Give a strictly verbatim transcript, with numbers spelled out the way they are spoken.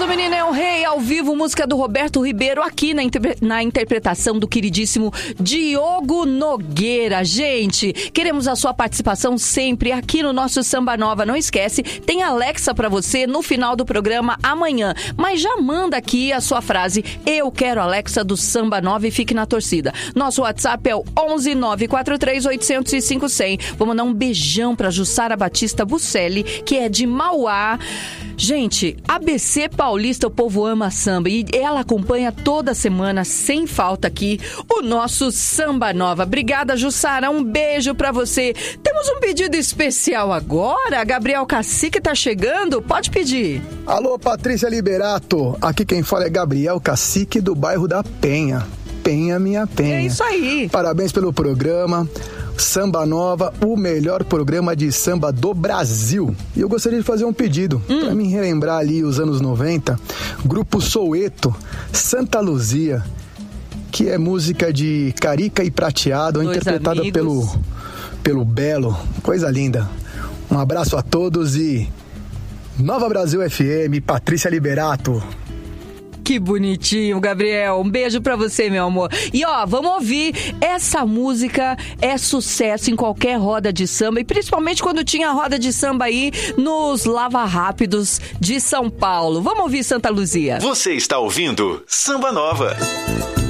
Menino é um Rei, ao vivo, música do Roberto Ribeiro, aqui na, interpre- na interpretação do queridíssimo Diogo Nogueira. Gente, queremos a sua participação sempre aqui no nosso Samba Nova. Não esquece, tem Alexa pra você no final do programa amanhã. Mas já manda aqui a sua frase, eu quero Alexa do Samba Nova, e fique na torcida. Nosso WhatsApp é o onze nove quatro três oito zero zero cinco zero zero. Vou mandar um beijão pra Jussara Batista Bucelli, que é de Mauá. Gente, A B C Paulista, o povo ama samba e ela acompanha toda semana, sem falta aqui, o nosso Samba Nova. Obrigada, Jussara, um beijo pra você. Temos um pedido especial agora, Gabriel Cacique tá chegando, pode pedir. Alô, Patrícia Liberato, aqui quem fala é Gabriel Cacique do bairro da Penha. Penha, minha Penha. É isso aí. Parabéns pelo programa. Samba Nova, o melhor programa de samba do Brasil. E eu gostaria de fazer um pedido, hum. para me relembrar ali os anos noventa, Grupo Soweto, Santa Luzia, que é música de Carica e Prateado, Dois interpretada amigos. pelo pelo Belo. Coisa linda. Um abraço a todos e Nova Brasil F M, Patrícia Liberato. Que bonitinho, Gabriel. Um beijo pra você, meu amor. E ó, vamos ouvir. Essa música é sucesso em qualquer roda de samba, e principalmente quando tinha roda de samba aí nos Lava Rápidos de São Paulo. Vamos ouvir Santa Luzia. Você está ouvindo Samba Nova.